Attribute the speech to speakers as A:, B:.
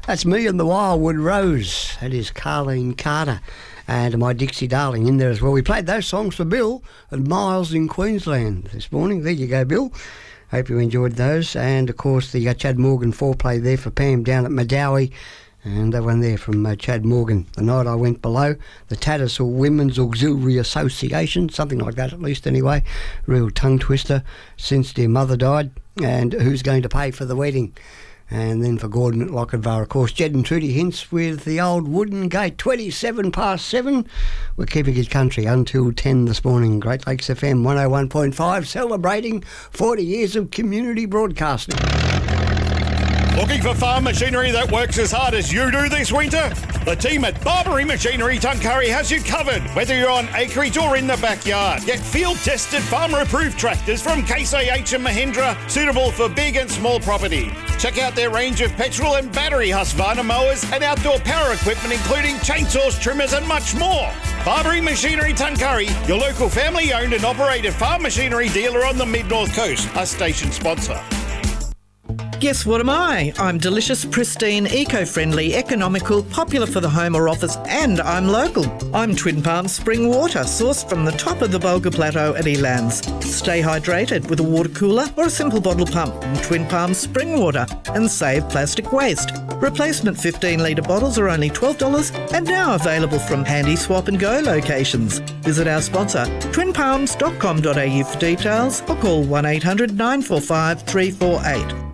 A: That's me and the Wildwood Rose. That is Carleen Carter. And My Dixie Darling in there as well. We played those songs for Bill and Miles in Queensland this morning. There you go, Bill. Hope you enjoyed those. And, of course, the Chad Morgan foreplay there for Pam down at Madawi. And that one there from Chad Morgan. The Night I Went Below, the Tattersall Women's Auxiliary Association, something like that at least anyway. Real tongue twister since their mother died. And who's going to pay for the wedding? And then for Gordon at Lochinvar, of course, Jed and Trudy Hints with the old wooden gate, 7:27. We're keeping it country until 10 this morning. Great Lakes FM 101.5, celebrating 40 years of community broadcasting.
B: Looking for farm machinery that works as hard as you do this winter? The team at Barbary Machinery Tuncurry has you covered, whether you're on acreage or in the backyard. Get field-tested, farmer-approved tractors from Case IH and Mahindra, suitable for big and small property. Check out their range of petrol and battery Husqvarna mowers and outdoor power equipment, including chainsaws, trimmers and much more. Barbary Machinery Tuncurry, your local family-owned and operated farm machinery dealer on the Mid-North Coast, a station sponsor.
C: Guess what am I? I'm delicious, pristine, eco-friendly, economical, popular for the home or office, and I'm local. I'm Twin Palms Spring Water, sourced from the top of the Bulga Plateau at Elands. Stay hydrated with a water cooler or a simple bottle pump from Twin Palms Spring Water and save plastic waste. Replacement 15-litre bottles are only $12 and now available from handy swap and go locations. Visit our sponsor, twinpalms.com.au for details or call 1800 945 348.